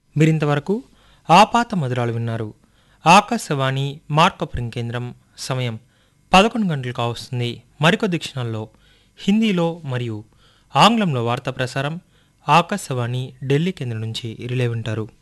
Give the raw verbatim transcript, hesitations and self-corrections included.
మీరింతవరకు ఆపాత మధురాలు విన్నారు. ఆకాశవాణి మార్కపురం కేంద్రం. సమయం పదకొండు గంటలు కావస్తుంది. మరికొద్ది క్షణాల్లో హిందీలో మరియు ఆంగ్లంలో వార్తా ప్రసారం ఆకాశవాణి ఢిల్లీ కేంద్రం నుంచి రిలే వింటారు.